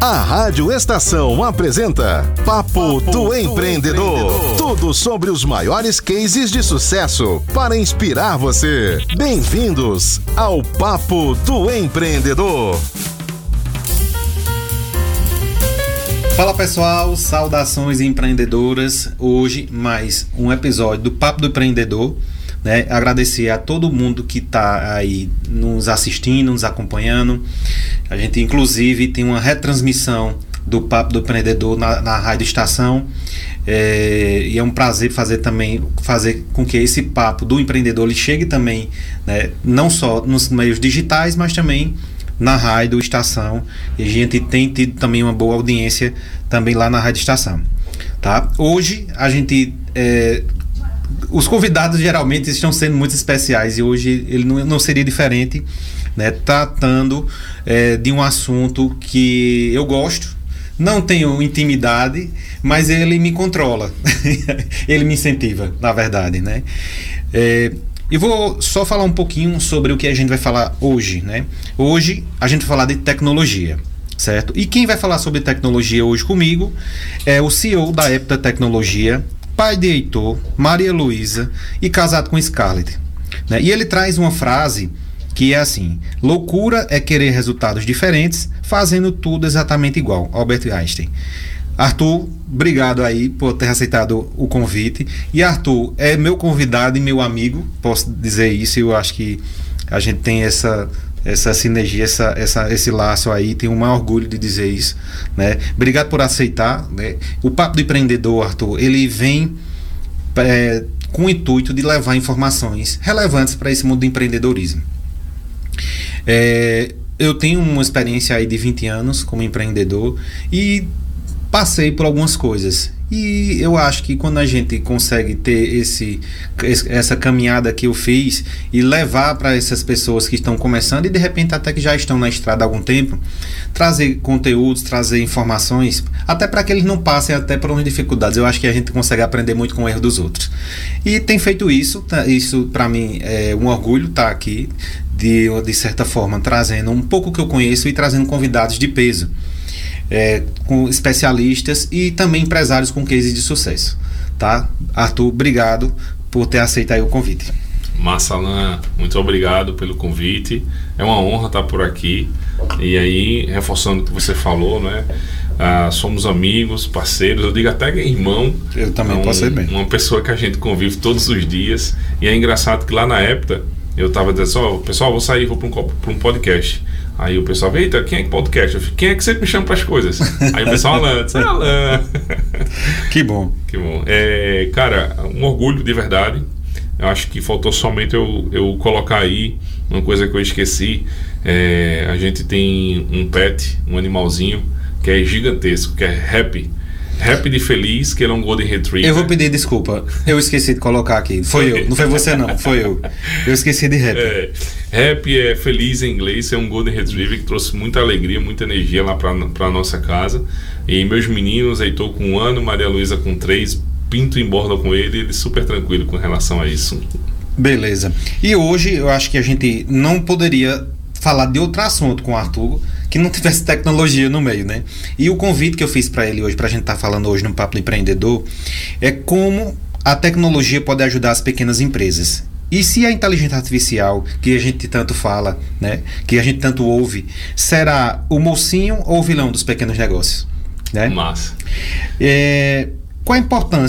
A Rádio Estação apresenta Papo do Empreendedor. Tudo sobre os maiores cases de sucesso para inspirar você. Bem-vindos ao Papo do Empreendedor. Fala pessoal, saudações empreendedoras. Hoje mais um episódio do Papo do Empreendedor. Agradecer a todo mundo que está aí nos assistindo, nos acompanhando. A gente inclusive tem uma retransmissão do Papo do Empreendedor na Rádio Estação, e é um prazer fazer com que esse Papo do Empreendedor ele chegue também, não só nos meios digitais, mas também na Rádio Estação, e a gente tem tido também uma boa audiência também lá na Rádio Estação, tá? Hoje a gente os convidados geralmente estão sendo muito especiais e hoje ele não seria diferente, tratando de um assunto que eu gosto, não tenho intimidade, mas ele me controla, ele me incentiva, na verdade, Eu vou só falar um pouquinho sobre o que a gente vai falar hoje, Hoje a gente vai falar de tecnologia, certo? E quem vai falar sobre tecnologia hoje comigo é o CEO da Epta Tecnologia, pai de Heitor, Maria Luísa e casado com Scarlett. E ele traz uma frase que é assim: loucura é querer resultados diferentes, fazendo tudo exatamente igual. Albert Einstein. Arthur, obrigado aí por ter aceitado o convite. E Arthur é meu convidado e meu amigo, posso dizer isso. Eu acho que a gente tem essa sinergia, esse laço aí, tenho o maior orgulho de dizer isso, Obrigado por aceitar, O Papo do Empreendedor, Arthur, ele vem com o intuito de levar informações relevantes para esse mundo do empreendedorismo. Eu tenho uma experiência aí de 20 anos como empreendedor e passei por algumas coisas. E eu acho que quando a gente consegue ter essa caminhada que eu fiz e levar para essas pessoas que estão começando e de repente até que já estão na estrada há algum tempo, trazer conteúdos, trazer informações, até para que eles não passem até por umas dificuldades. Eu acho que a gente consegue aprender muito com o erro dos outros. E tem feito isso, isso para mim é um orgulho estar aqui, de certa forma, trazendo um pouco que eu conheço e trazendo convidados de peso. Com especialistas e também empresários com cases de sucesso, tá? Arthur, obrigado por ter aceitado o convite. Massa, Alan, muito obrigado pelo convite, é uma honra estar por aqui. E aí, reforçando o que você falou, somos amigos, parceiros, eu digo até irmão. Eu também posso ser bem. Uma pessoa que a gente convive todos os dias. E é engraçado que lá na Epta eu tava dizendo, pessoal, vou sair, vou para um podcast. Aí o pessoal, eita, quem é que podcast? Eu falei, quem é que sempre me chama para as coisas? Aí o pessoal, Alan. Que bom. Que bom. Cara, um orgulho de verdade. Eu acho que faltou somente eu colocar aí uma coisa que eu esqueci. A gente tem um pet, um animalzinho, que é gigantesco, que é Happy. Happy de feliz, que ele é um Golden Retriever. Eu vou pedir desculpa, eu esqueci de colocar aqui. Foi eu, não foi você não, foi eu. Eu esqueci de Happy. Happy é feliz em inglês, é um Golden Retriever que trouxe muita alegria, muita energia lá pra nossa casa. E meus meninos, Heitor com 1 ano, Maria Luísa com 3, Pinto em borda com ele super tranquilo com relação a isso. Beleza. E hoje eu acho que a gente não poderia falar de outro assunto com o Arthur que não tivesse tecnologia no meio, E o convite que eu fiz para ele hoje, pra gente estar falando hoje no Papo do Empreendedor, é como a tecnologia pode ajudar as pequenas empresas. E se a inteligência artificial, que a gente tanto fala, que a gente tanto ouve, será o mocinho ou o vilão dos pequenos negócios, Massa. Qual a importância